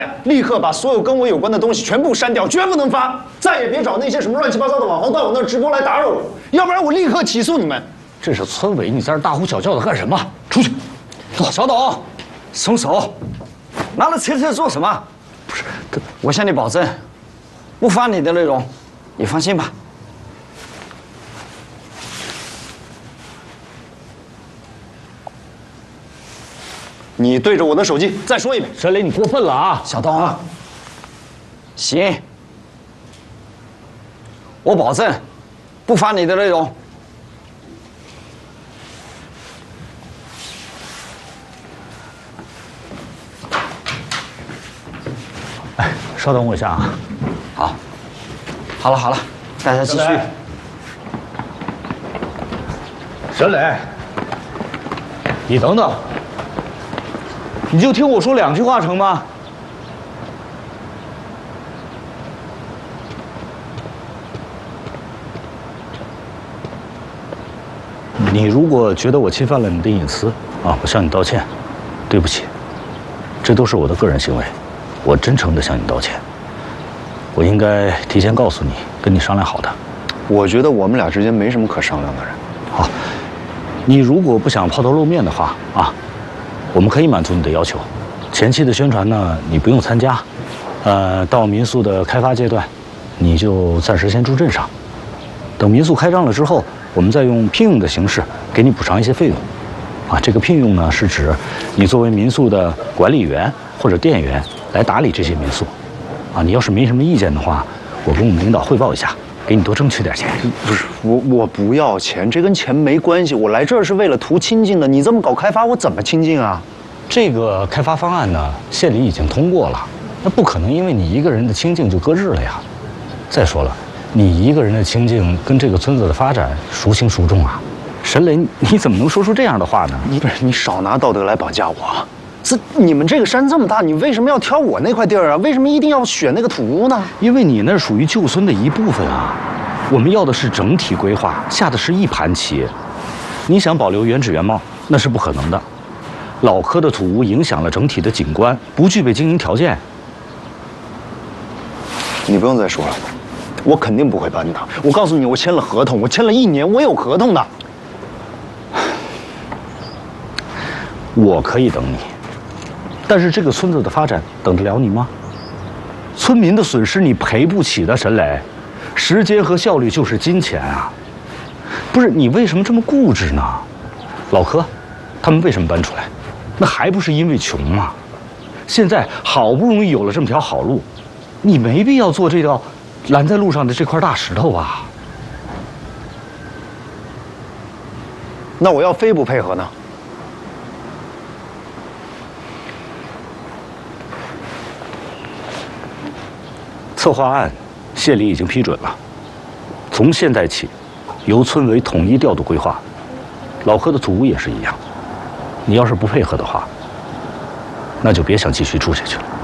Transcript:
立刻把所有跟我有关的东西全部删掉，绝不能发！再也别找那些什么乱七八糟的网红到我那儿直播来打扰我，要不然我立刻起诉你们！ 这是村委，你在这大呼小叫的干什么？出去！小董，松手！拿了车子做什么？不是，我向你保证，不发你的内容，你放心吧。 你对着我的手机再说一遍， 沈磊，你过分了啊！ 小东啊， 行，我保证不发你的内容。哎，稍等我一下啊。好，好了，大家继续。沈磊，你等等。 你就听我说2句话成吗？你如果觉得我侵犯了你的隐私啊，我向你道歉，对不起，这都是我的个人行为，我真诚地向你道歉。我应该提前告诉你，跟你商量好的。 我觉得我们俩之间没什么可商量的人。 好，你如果不想抛头露面的话啊。 我们可以满足你的要求，前期的宣传呢，你不用参加，到民宿的开发阶段，你就暂时先住镇上，等民宿开张了之后，我们再用聘用的形式给你补偿一些费用，啊，这个聘用呢是指你作为民宿的管理员或者店员来打理这些民宿，啊，你要是没什么意见的话，我跟我们领导汇报一下，给你多争取点钱。 不是我不要钱，这跟钱没关系。我来这儿是为了图清静的，你这么搞开发，我怎么清静啊？ 这个开发方案呢，县里已经通过了，那不可能因为你一个人的清静就搁置了呀。再说了，你一个人的清静跟这个村子的发展孰轻孰重啊？沈磊，你怎么能说出这样的话呢？ 你少拿道德来绑架我。你们这个山这么大，你为什么要挑我那块地儿啊？为什么一定要选那个土屋呢？ 因为你那属于旧村的一部分啊。我们要的是整体规划，下的是一盘棋。你想保留原址原貌，那是不可能的。老柯的土屋影响了整体的景观，不具备经营条件。 你不用再说了，我肯定不会搬的。我告诉你，我签了合同，我签了1年，我有合同的。 我可以等你，但是这个村子的发展等得了你吗？村民的损失你赔不起的，沈磊。时间和效率就是金钱啊！不是你为什么这么固执呢？老柯，他们为什么搬出来？那还不是因为穷吗？现在好不容易有了这么条好路，你没必要做这条拦在路上的这块大石头啊！ 那我要非不配合呢？ 策划案，县里已经批准了，从现在起，由村委统一调度规划。老柯的土屋也是一样。你要是不配合的话，那就别想继续住下去了。